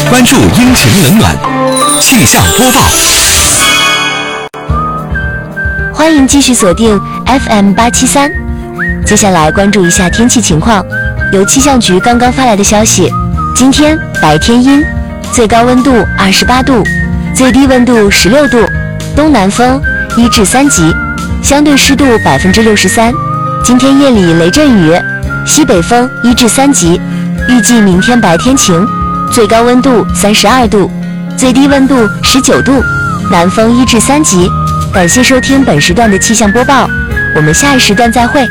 关注阴晴冷暖气象播报。 欢迎继续锁定 FM873。接下来关注一下天气情况。由气象局刚刚发来的消息，今天白天阴，最高温度28度，最低温度16度，东南风1至3级，相对湿度63%。今天夜里雷阵雨，西北风1至3级。预计明天白天晴，最高温度32度，最低温度19度，南风1至3级。感谢收听本时段的气象播报，我们下一时段再会。